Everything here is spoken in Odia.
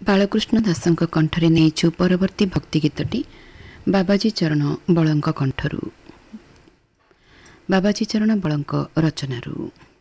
ବାଳକୃଷ୍ଣ ଦାସଙ୍କ କଣ୍ଠରେ ନେଇଛୁ ପରବର୍ତ୍ତୀ ଭକ୍ତି ଗୀତଟି ବାବାଜୀ ଚରଣ ବଳଙ୍କ କଣ୍ଠରୁ, ବାବାଜୀ ଚରଣ ବଳଙ୍କ ରଚନାରୁ।